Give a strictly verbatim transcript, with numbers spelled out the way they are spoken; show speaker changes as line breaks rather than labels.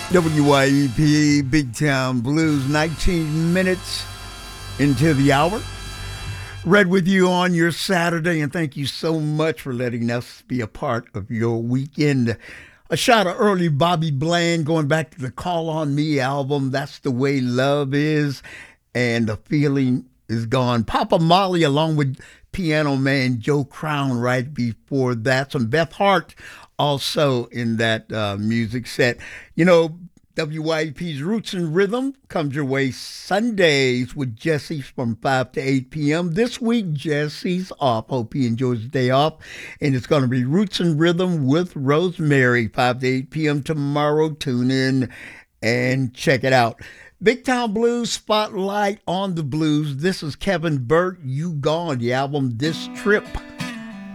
W Y E P Big Town Blues, nineteen minutes into the hour. Read with you on your Saturday, and thank you so much for letting us be a part of your weekend. A shot of early Bobby Bland going back to the Call on Me album, That's the Way Love Is, and The Feeling Is Gone. Papa Molly along with piano man Joe Crown right before that. Some Beth Hart also in that uh, music set. You know, W Y E P's Roots and Rhythm comes your way Sundays with Jesse from five to eight p.m. This week, Jesse's off. Hope he enjoys the day off. And it's going to be Roots and Rhythm with Rosemary, five to eight p.m. tomorrow. Tune in and check it out. Big Town Blues Spotlight on the Blues. This is Kevin Burt, You Gone, the album This Trip.